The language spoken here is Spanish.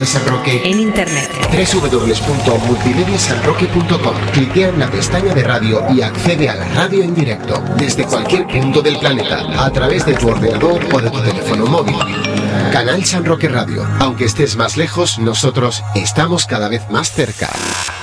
San Roque en internet. www.multimediasanroque.com. Cliquea en la pestaña de radio y accede a la radio en directo desde cualquier punto del planeta a través de tu ordenador o de tu teléfono móvil. Canal San Roque Radio. Aunque estés más lejos, nosotros estamos cada vez más cerca.